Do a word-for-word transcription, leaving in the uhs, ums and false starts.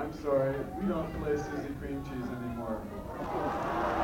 I'm sorry. We don't play Suzy Cream Cheese anymore.